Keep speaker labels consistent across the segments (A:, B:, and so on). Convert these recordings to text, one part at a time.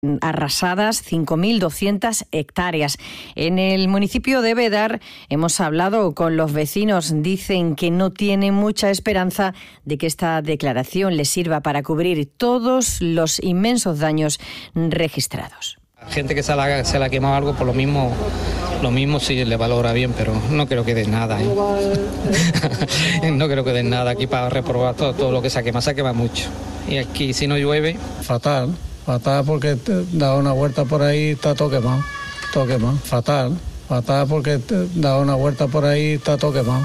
A: arrasadas 5.200 hectáreas. En el municipio de Bédar hemos hablado con los vecinos. Dicen que no tienen mucha esperanza de que esta declaración les sirva para cubrir todos los inmensos daños registrados.
B: Gente que se la ha quemado algo, por lo mismo sí le valora bien, pero no creo que den nada. No creo que den nada aquí para reprobar todo lo que se quema mucho. Y aquí si no llueve...
C: Fatal porque da una vuelta por ahí, está todo quemado. Fatal porque da una vuelta por ahí, está todo quemado.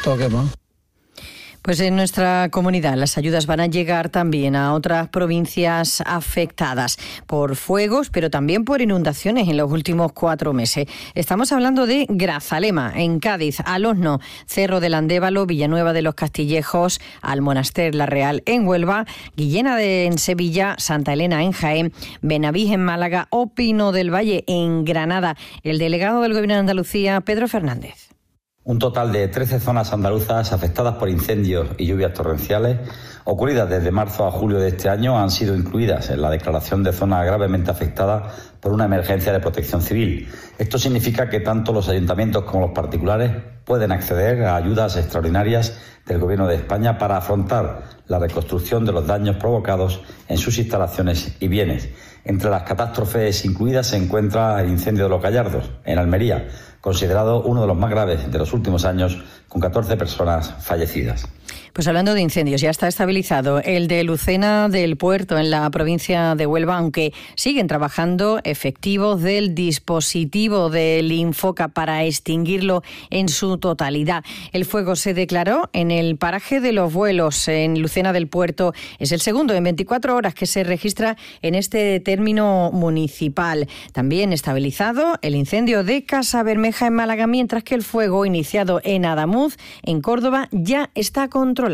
A: Pues en nuestra comunidad las ayudas van a llegar también a otras provincias afectadas por fuegos, pero también por inundaciones en los últimos 4 meses. Estamos hablando de Grazalema, en Cádiz, Alosno, Cerro del Andévalo, Villanueva de los Castillejos, Almonaster La Real en Huelva, Guillena en Sevilla, Santa Elena en Jaén, Benavís en Málaga o Pino del Valle en Granada. El delegado del Gobierno de Andalucía, Pedro Fernández.
D: Un total de 13 zonas andaluzas afectadas por incendios y lluvias torrenciales ocurridas desde marzo a julio de este año han sido incluidas en la declaración de zonas gravemente afectadas por una emergencia de protección civil. Esto significa que tanto los ayuntamientos como los particulares pueden acceder a ayudas extraordinarias del Gobierno de España para afrontar la reconstrucción de los daños provocados en sus instalaciones y bienes. Entre las catástrofes incluidas se encuentra el incendio de Los Gallardos, en Almería, considerado uno de los más graves de los últimos años, con 14 personas fallecidas.
A: Pues hablando de incendios, ya está estabilizado el de Lucena del Puerto, en la provincia de Huelva, aunque siguen trabajando efectivos del dispositivo del Infoca para extinguirlo en su totalidad. El fuego se declaró en el paraje de Los Vuelos, en Lucena del Puerto. Es el segundo en 24 horas que se registra en este término municipal. También estabilizado el incendio de Casa Bermeja en Málaga, mientras que el fuego iniciado en Adamuz, en Córdoba, ya está controlado.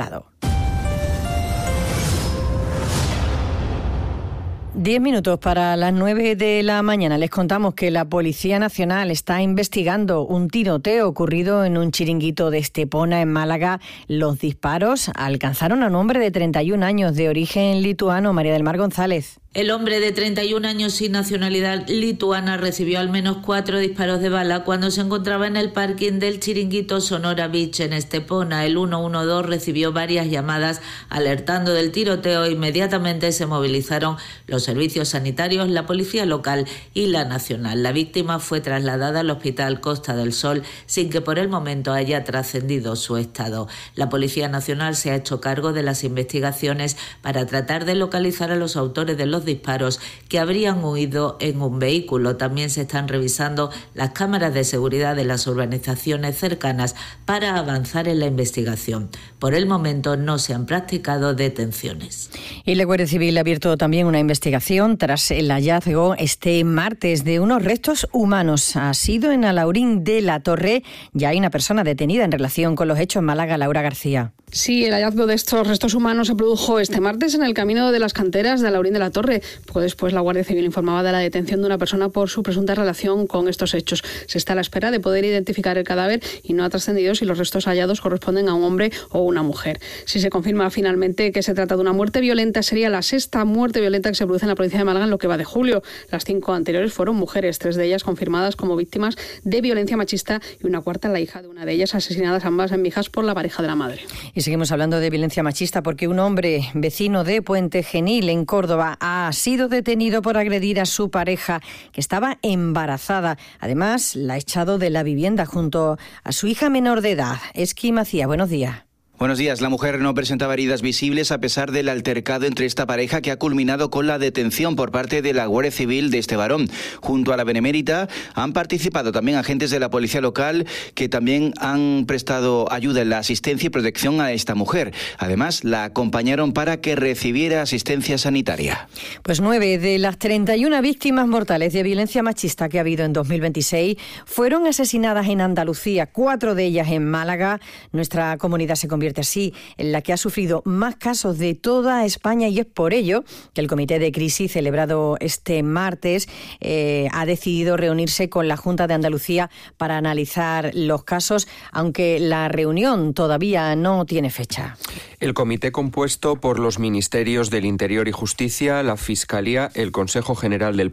A: 10 minutos para las 9 de la mañana. Les contamos que la Policía Nacional está investigando un tiroteo ocurrido en un chiringuito de Estepona, en Málaga. Los disparos alcanzaron a un hombre de 31 años de origen lituano. María del Mar González.
E: El hombre de 31 años sin nacionalidad lituana recibió al menos 4 disparos de bala cuando se encontraba en el parking del chiringuito Sonora Beach en Estepona. El 112 recibió varias llamadas alertando del tiroteo e inmediatamente se movilizaron los servicios sanitarios, la policía local y la nacional. La víctima fue trasladada al hospital Costa del Sol sin que por el momento haya trascendido su estado. La Policía Nacional se ha hecho cargo de las investigaciones para tratar de localizar a los autores de los disparos que habrían huido en un vehículo. También se están revisando las cámaras de seguridad de las urbanizaciones cercanas para avanzar en la investigación. Por el momento no se han practicado detenciones.
A: Y la Guardia Civil ha abierto también una investigación tras el hallazgo este martes de unos restos humanos. Ha sido en Alaurín de la Torre. Ya hay una persona detenida en relación con los hechos en Málaga. Laura García.
F: Sí, el hallazgo de estos restos humanos se produjo este martes en el camino de las canteras de Alaurín de la Torre. Poco después la Guardia Civil informaba de la detención de una persona por su presunta relación con estos hechos. Se está a la espera de poder identificar el cadáver y no ha trascendido si los restos hallados corresponden a un hombre o una mujer. Si se confirma finalmente que se trata de una muerte violenta, sería la 6ª muerte violenta que se produce en la provincia de Málaga en lo que va de julio. Las 5 anteriores fueron mujeres, 3 de ellas confirmadas como víctimas de violencia machista y una cuarta la hija de una de ellas, asesinadas ambas en Mijas por la pareja de la madre.
A: Y seguimos hablando de violencia machista porque un hombre vecino de Puente Genil, en Córdoba, ha sido detenido por agredir a su pareja, que estaba embarazada. Además, la ha echado de la vivienda junto a su hija menor de edad. Esqui Macía, buenos días.
G: Buenos días. La mujer no presentaba heridas visibles a pesar del altercado entre esta pareja que ha culminado con la detención por parte de la Guardia Civil de este varón. Junto a la Benemérita han participado también agentes de la policía local que también han prestado ayuda en la asistencia y protección a esta mujer. Además, la acompañaron para que recibiera asistencia sanitaria.
A: Pues 9 de las 31 víctimas mortales de violencia machista que ha habido en 2026 fueron asesinadas en Andalucía, 4 de ellas en Málaga. Nuestra comunidad se convierte convierte así en la que ha sufrido más casos de toda España, y es por ello que el Comité de Crisis, celebrado este martes, ha decidido reunirse con la Junta de Andalucía para analizar los casos, aunque la reunión todavía no tiene fecha.
H: El comité, compuesto por los Ministerios del Interior y Justicia, la Fiscalía, el Consejo General del